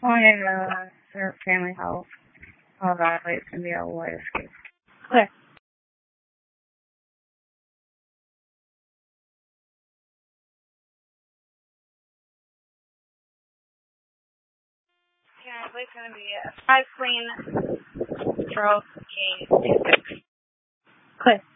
Oh, yeah, family health. All violates can be a way to escape. Clear. Yeah, it's going to be a 5 clean stroke, 8 6. Clear.